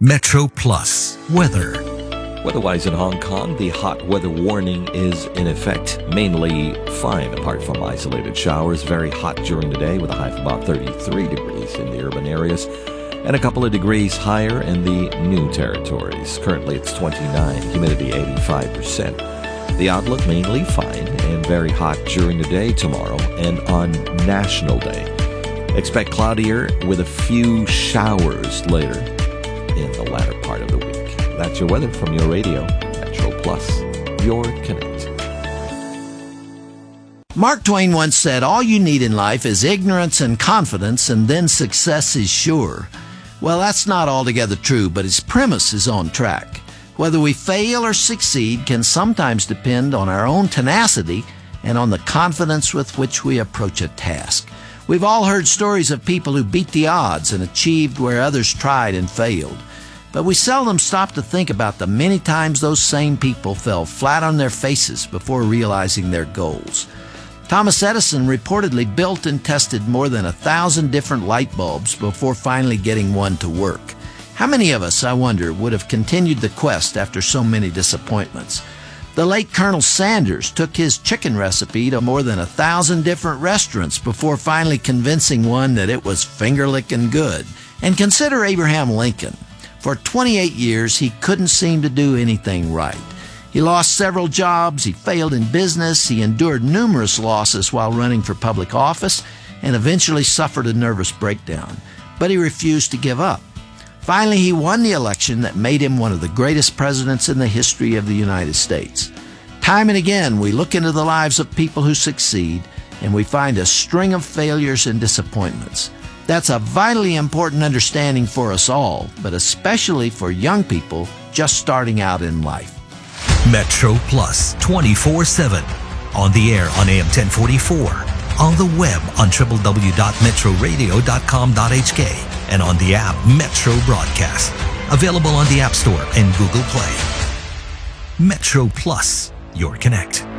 Metro Plus weather. Weather-wise in Hong Kong, the hot weather warning is in effect. Mainly fine, apart from isolated showers. Very hot during the day with a high of about 33 degrees in the urban areas and a couple of degrees higher in the new territories. Currently it's 29, humidity 85%. The outlook mainly fine and very hot during the day tomorrow and on National Day. Expect cloudier with a few showers later in the latter part of the week. That's your weather from your radio, Metro Plus, your connect. Mark Twain once said, all you need in life is ignorance and confidence, and then success is sure. Well, that's not altogether true, but his premise is on track. Whether we fail or succeed can sometimes depend on our own tenacity and on the confidence with which we approach a task. We've all heard stories of people who beat the odds and achieved where others tried and failed. But we seldom stop to think about the many times those same people fell flat on their faces before realizing their goals. Thomas Edison reportedly built and tested more than 1,000 different light bulbs before finally getting one to work. How many of us, I wonder, would have continued the quest after so many disappointments? The late Colonel Sanders took his chicken recipe to more than 1,000 different restaurants before finally convincing one that it was finger-licking good. And consider Abraham Lincoln. For 28 years, he couldn't seem to do anything right. He lost several jobs, he failed in business, he endured numerous losses while running for public office, and eventually suffered a nervous breakdown. But he refused to give up. Finally, he won the election that made him one of the greatest presidents in the history of the United States. Time and again, we look into the lives of people who succeed, and we find a string of failures and disappointments. That's a vitally important understanding for us all, but especially for young people just starting out in life. Metro Plus 24/7. On the air on AM 1044. On the web on www.metroradio.com.hk. And on the app Metro Broadcast. Available on the App Store and Google Play. Metro Plus, your connect.